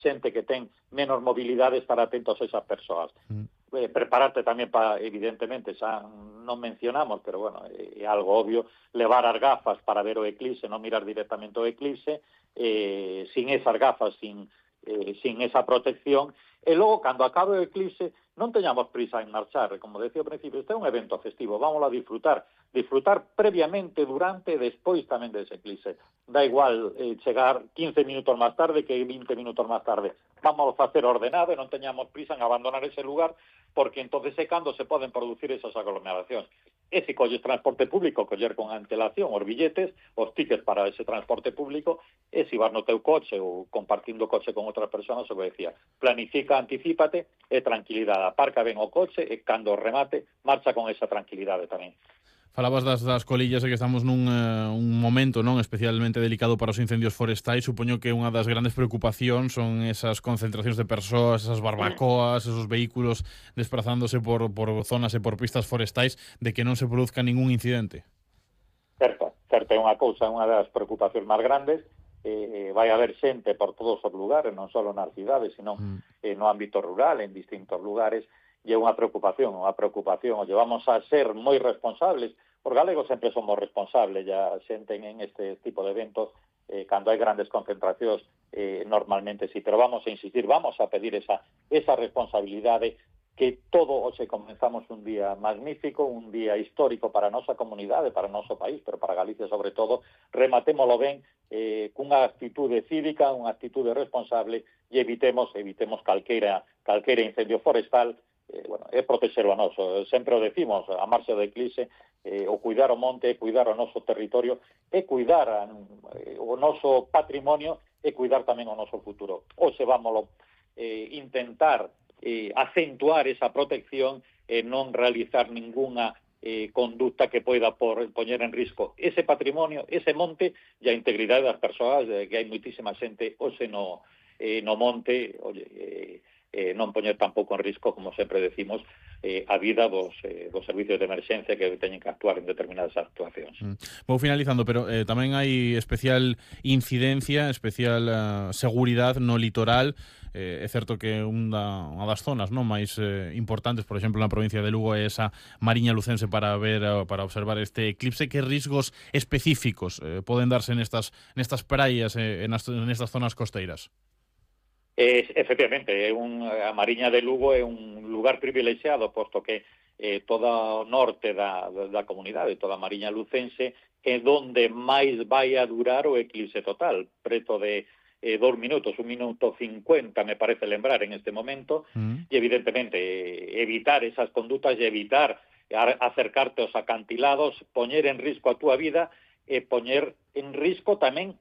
xente que ten menos mobilidade, estar atentos a esas persoas. Prepararte tamén para, evidentemente, xa non mencionamos, pero bueno, é algo obvio, levar as gafas para ver o eclipse, non mirar directamente o eclipse, sin esas gafas, sin esa protección, e logo, cando acabe o eclipse, non teñamos prisa en marchar. Como decía ao principio, este é un evento festivo, vamos a disfrutar previamente, durante e despois tamén dese eclipse. Da igual chegar 15 minutos máis tarde que 20 minutos máis tarde. Vamos a facer ordenado e non teñamos prisa en abandonar ese lugar, porque entonces é cando se poden producir esas aglomeracións. E se colles transporte público, coller con antelación os billetes, os tickets para ese transporte público, e se vas no teu coche ou compartindo coche con outras persoas, o que decía, planifica, anticípate e tranquilidade. Aparca ben o coche e cando remate, marcha con esa tranquilidade tamén. Falabas das colillas e que estamos un momento non especialmente delicado para os incendios forestais. Supoño que unha das grandes preocupacións son esas concentracións de persoas, esas barbacoas, esos vehículos desplazándose por zonas e por pistas forestais, de que non se produzca ningún incidente. Certo, é unha cousa, unha das preocupacións máis grandes. Vai haber xente por todos os lugares, non só nas cidades, sino no ámbito rural, en distintos lugares, e é unha preocupación. Olle, vamos a ser moi responsables. Os galegos sempre somos responsables, ya xenten en este tipo de eventos, cando hai grandes concentracións, normalmente sí, pero vamos a insistir, vamos a pedir esa responsabilidade, que todo hoxe comenzamos un día magnífico, un día histórico para a nosa comunidade, para o noso país, pero para Galicia sobre todo, rematémolo ben, cunha actitude cívica, unha actitude responsable, e evitemos calqueira incendio forestal, é protexer o noso. Sempre o decimos, a marcha do eclipse, o cuidar o monte, cuidar o noso territorio, e cuidar o noso patrimonio, e cuidar tamén o noso futuro. Hoxe vámoslo intentar acentuar esa protección e non realizar ninguna conducta que poida poñer en risco ese patrimonio, ese monte e a integridade das persoas, que hai moitísima xente hoxe no monte, non poñer tampouco en risco, como sempre decimos, a vida dos servicios de emerxencia que teñen que actuar en determinadas actuacións. Vou finalizando, pero tamén hai especial incidencia, especial seguridade no litoral. É certo que unha das zonas máis importantes, por exemplo, na provincia de Lugo, é esa Mariña Lucense para observar este eclipse. Que riscos específicos poden darse nestas praias e nestas zonas costeiras? Efectivamente, a Mariña de Lugo é un lugar privilexiado, posto que todo o norte da comunidade, toda a Mariña Lucense, é donde máis vai a durar o eclipse total, preto de 2 minutos, 1 minuto 50, me parece lembrar en este momento, e evidentemente evitar esas condutas e evitar acercarte aos acantilados, poñer en risco a túa vida e poñer en risco tamén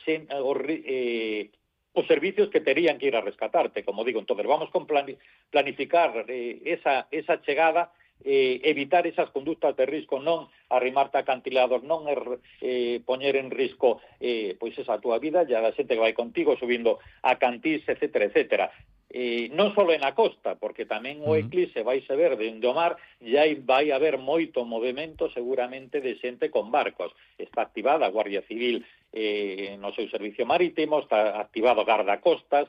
os servicios que terían que ir a rescatarte, como digo. Entonces vamos con planificar esa chegada, evitar esas conductas de risco, non arrimarte a acantilados, non poñer en risco pois esa túa vida e a xente que vai contigo subindo a cantís, etcétera, etcétera. Non só na costa, porque tamén o eclipse vai se ver dende o mar, e aí vai haber moito movimento seguramente de xente con barcos. Está activada a Guardia Civil no seu servicio marítimo, está activado gardacostas,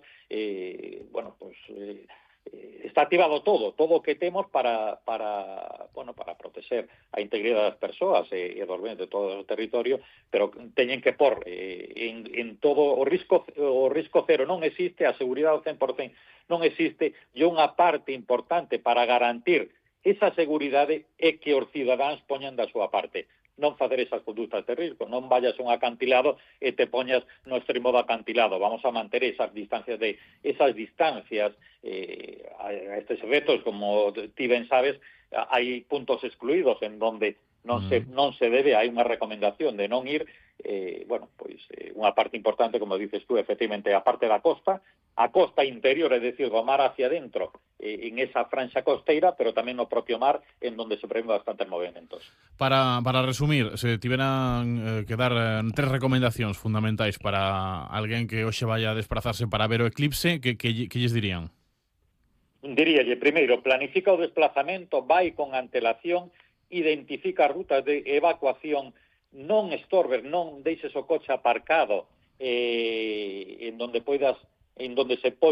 está activado todo o que temos para protexer a integridade das persoas e dos bens de todo o territorio, pero teñen que pôr en todo o risco cero non existe, a seguridade ao 100% non existe, e unha parte importante para garantir esa seguridade é que os cidadáns poñan da súa parte. Non facer esas conductas de risco, non vayas a un acantilado e te poñas no extremo do acantilado. Vamos a manter esas distancias a estes efectos, como ti ben sabes, hai puntos excluídos en donde non se debe, hai unha recomendación de non ir, unha parte importante, como dices tú, efectivamente, a parte da costa, a costa interior, é dicir, do mar hacia dentro, en esa franxa costeira, pero tamén no propio mar, en donde se prevén bastantes movimentos. Para resumir, se tiveran que dar 3 recomendacións fundamentais para alguén que hoxe vaya a desplazarse para ver o eclipse, que lles dirían? Diríalle, primeiro, planifica o desplazamento, vai con antelación, identifica rutas de evacuación, non estorbes, non deixes o coche aparcado en donde se